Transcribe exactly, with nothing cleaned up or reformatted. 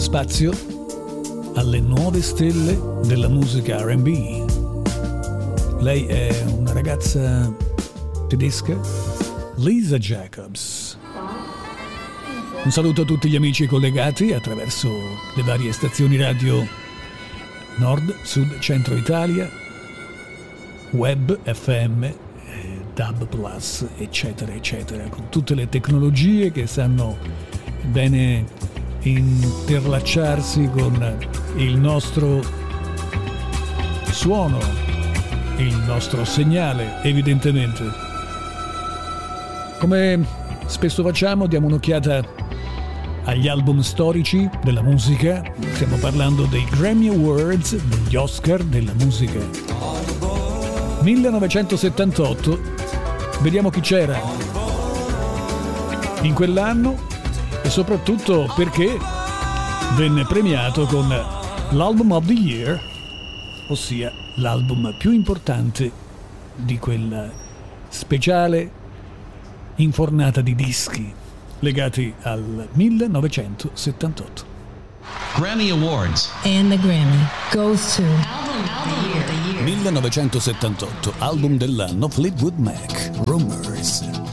spazio alle nuove stelle della musica R and B. Lei è una ragazza tedesca, Lisa Jacobs. Un saluto a tutti gli amici collegati attraverso le varie stazioni radio Nord, Sud, Centro Italia, Web, F M, D A B Plus, eccetera, eccetera, con tutte le tecnologie che sanno bene interlacciarsi con il nostro suono, il nostro segnale, evidentemente. Come spesso facciamo, diamo un'occhiata agli album storici della musica. Stiamo parlando dei Grammy Awards, degli Oscar della musica. millenovecentosettantotto, vediamo chi c'era in quell'anno e soprattutto perché venne premiato con l'Album of the Year, ossia l'album più importante di quel speciale infornata di dischi legati al millenovecentosettantotto. Grammy Awards. And the Grammy goes to Album of the Year. millenovecentosettantotto, album dell'anno, Fleetwood Mac, Rumors.